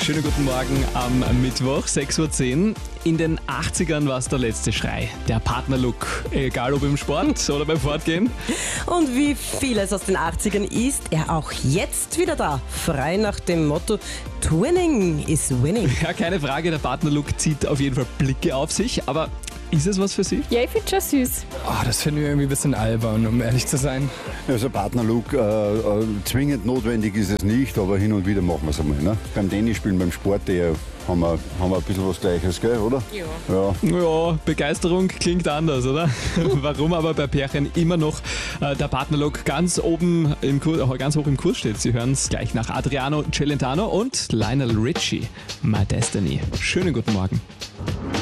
Schönen guten Morgen am Mittwoch, 6:10 Uhr. In den 80ern war es der letzte Schrei. Der Partnerlook, egal ob im Sport oder beim Fortgehen. Und wie vieles aus den 80ern ist er auch jetzt wieder da. Frei nach dem Motto Twinning is winning. Ja, keine Frage, der Partnerlook zieht auf jeden Fall Blicke auf sich, aber ist es was für Sie? Ja, ich finde schon süß. Das finde ich irgendwie ein bisschen albern, um ehrlich zu sein. Also Partnerlook, zwingend notwendig ist es nicht, aber hin und wieder machen wir es einmal. Ne? Beim Tennisspielen, beim Sport haben wir ein bisschen was Gleiches, gell, oder? Ja. Ja, Begeisterung klingt anders, oder? Warum aber bei Pärchen immer noch der Partnerlook ganz hoch im Kurs steht. Sie hören es gleich nach Adriano Celentano und Lionel Richie, My Destiny. Schönen guten Morgen.